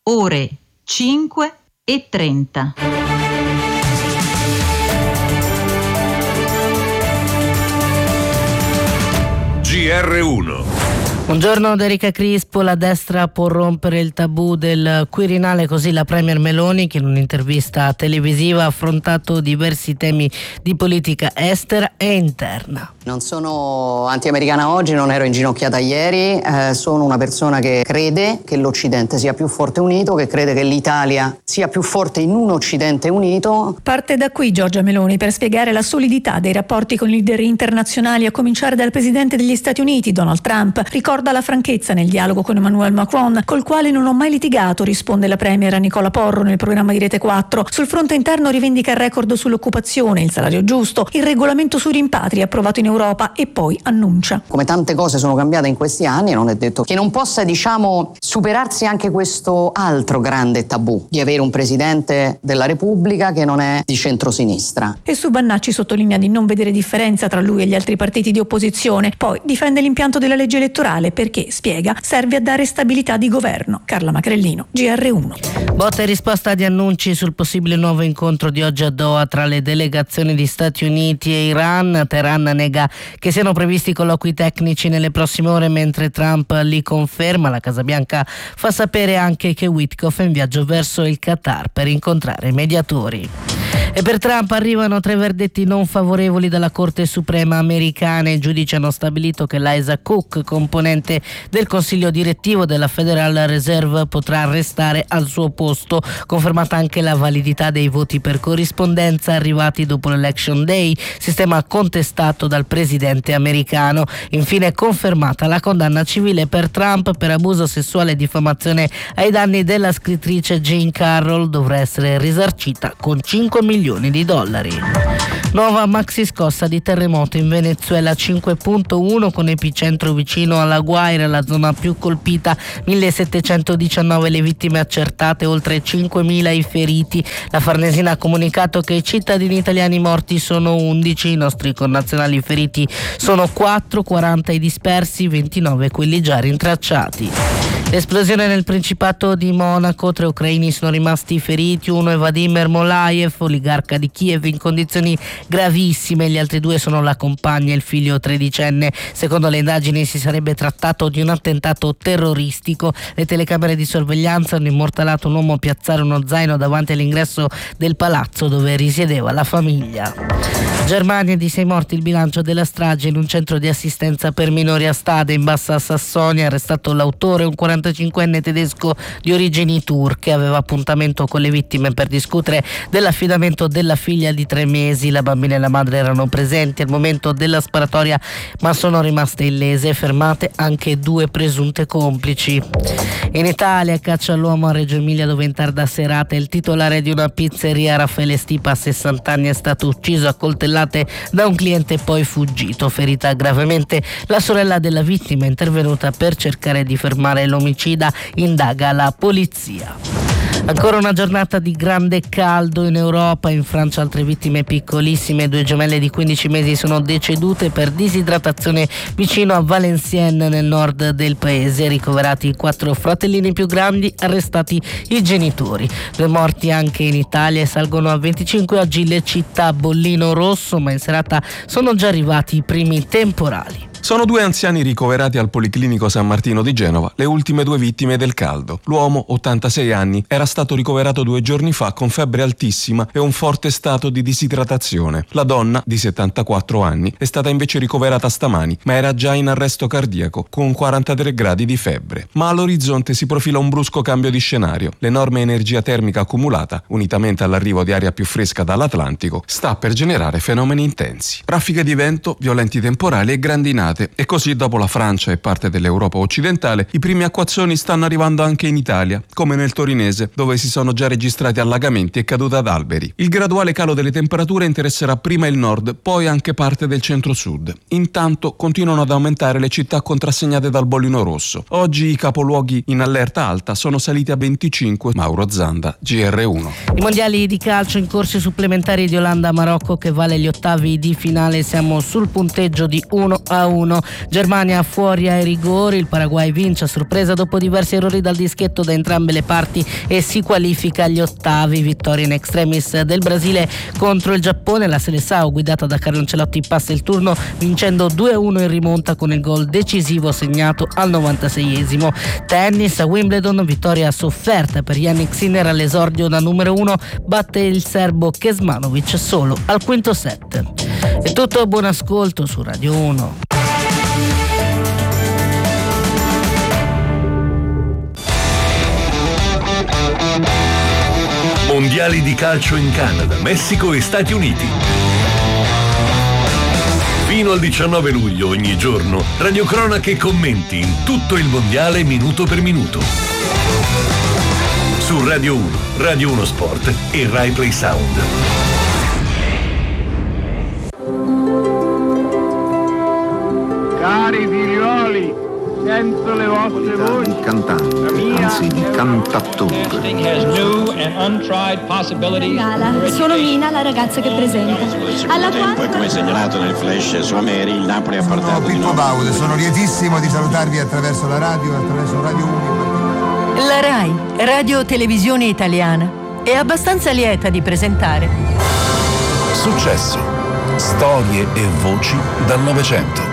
ore 5:30. GR1. Buongiorno da Erika Crispo. La destra può rompere il tabù del Quirinale, così la premier Meloni, che in un'intervista televisiva ha affrontato diversi temi di politica estera e interna. Non sono anti-americana oggi, non ero inginocchiata ieri, sono una persona che crede che l'Occidente sia più forte unito, che crede che l'Italia sia più forte in un Occidente unito. Parte da qui Giorgia Meloni per spiegare la solidità dei rapporti con i leader internazionali, a cominciare dal presidente degli Stati Uniti, Donald Trump. Ricorda la franchezza nel dialogo con Emmanuel Macron, col quale non ho mai litigato, risponde la premier a Nicola Porro nel programma di Rete 4. Sul fronte interno rivendica il record sull'occupazione, il salario giusto, il regolamento sui rimpatri approvato in Europa e poi annuncia: come tante cose sono cambiate in questi anni, non è detto che non possa, superarsi anche questo altro grande tabù di avere un presidente della Repubblica che non è di centrosinistra. E su Bannacci sottolinea di non vedere differenza tra lui e gli altri partiti di opposizione. Poi difende l'impianto della legge elettorale perché, spiega, serve a dare stabilità di governo. Carla Macrellino, GR1. Botta e risposta di annunci sul possibile nuovo incontro di oggi a Doha tra le delegazioni di Stati Uniti e Iran. Teheran nega che siano previsti colloqui tecnici nelle prossime ore, mentre Trump li conferma. La Casa Bianca fa sapere anche che Witkoff è in viaggio verso il Qatar per incontrare i mediatori. E per Trump arrivano 3 verdetti non favorevoli dalla Corte Suprema americana. I giudici hanno stabilito che Liza Cook, componente del consiglio direttivo della Federal Reserve, potrà restare al suo posto. Confermata anche la validità dei voti per corrispondenza arrivati dopo l'Election Day, sistema contestato dal presidente americano. Infine confermata la condanna civile per Trump per abuso sessuale e diffamazione ai danni della scrittrice Jane Carroll. Dovrà essere risarcita con $5 milioni. Nuova maxi scossa di terremoto in Venezuela, 5.1 con epicentro vicino alla Guaira, la zona più colpita, 1719 le vittime accertate, oltre 5.000 i feriti. La Farnesina ha comunicato che i cittadini italiani morti sono 11, i nostri connazionali feriti sono 4, 40 i dispersi, 29 quelli già rintracciati. L'esplosione nel Principato di Monaco, 3 ucraini sono rimasti feriti, uno è Vladimir Molaev, oligarca di Kiev, in condizioni gravissime, gli altri 2 sono la compagna e il figlio 13enne. Secondo le indagini si sarebbe trattato di un attentato terroristico. Le telecamere di sorveglianza hanno immortalato un uomo piazzare uno zaino davanti all'ingresso del palazzo dove risiedeva la famiglia. Germania, di 6 morti il bilancio della strage in un centro di assistenza per minori a Stade in Bassa Sassonia. Arrestato l'autore, un 45enne tedesco di origini turche, aveva appuntamento con le vittime per discutere dell'affidamento della figlia di 3 mesi. La bambina e la madre erano presenti al momento della sparatoria, ma sono rimaste illese, fermate anche 2 presunte complici. In Italia, caccia all'uomo a Reggio Emilia, dove in tarda serata il titolare di una pizzeria, Raffaele Stipa, 60 anni, è stato ucciso a coltellate da un cliente e poi fuggito. Ferita gravemente la sorella della vittima, intervenuta per cercare di fermare l'omicida, indaga la polizia. Ancora una giornata di grande caldo in Europa. In Francia altre vittime piccolissime, 2 gemelle di 15 mesi sono decedute per disidratazione vicino a Valenciennes, nel nord del paese. Ricoverati 4 fratellini più grandi, arrestati i genitori. 2 morti anche in Italia e salgono a 25 oggi le città. Bollino rosso, ma in serata sono già arrivati i primi temporali. Sono 2 anziani ricoverati al Policlinico San Martino di Genova, le ultime 2 vittime del caldo. L'uomo, 86 anni, era stato ricoverato 2 giorni fa con febbre altissima e un forte stato di disidratazione. La donna, di 74 anni, è stata invece ricoverata stamani, ma era già in arresto cardiaco, con 43 gradi di febbre. Ma all'orizzonte si profila un brusco cambio di scenario. L'enorme energia termica accumulata, unitamente all'arrivo di aria più fresca dall'Atlantico, sta per generare fenomeni intensi. Raffiche di vento, violenti temporali e grandinate. E così, dopo la Francia e parte dell'Europa occidentale, i primi acquazzoni stanno arrivando anche in Italia, come nel Torinese, dove si sono già registrati allagamenti e cadute ad alberi. Il graduale calo delle temperature interesserà prima il nord, poi anche parte del centro-sud. Intanto continuano ad aumentare le città contrassegnate dal bollino rosso. Oggi i capoluoghi in allerta alta sono saliti a 25. Mauro Zanda, GR1. I mondiali di calcio in corsi supplementari di Olanda-Marocco, che vale gli ottavi di finale. Siamo sul punteggio di 1-1. 2-1. Germania fuori ai rigori, il Paraguay vince a sorpresa dopo diversi errori dal dischetto da entrambe le parti e si qualifica agli ottavi. Vittoria in extremis del Brasile contro il Giappone, la Seleção guidata da Carlo Ancelotti passa il turno vincendo 2-1 in rimonta con il gol decisivo segnato al 96esimo. Tennis a Wimbledon, vittoria sofferta per Jannik Sinner all'esordio da numero 1, batte il serbo Kecmanovic solo al quinto set. È tutto, buon ascolto su Radio 1. Mondiali di calcio in Canada, Messico e Stati Uniti. Fino al 19 luglio ogni giorno, radiocronache e commenti in tutto il mondiale minuto per minuto. Su Radio 1, Radio 1 Sport e Rai Play Sound. Cari figlioli, sento le vostre voci. Di cantante, anzi di cantattore. Gala, sono Mina, la ragazza che presenta. Alla tempo e come segnalato nel flash su Ameri, il Napoli ha portato di Pippo Baude, sono lietissimo di salutarvi attraverso la radio e attraverso Radio 1. La Rai, Radio Televisione Italiana, è abbastanza lieta di presentare Successo, storie e voci dal Novecento.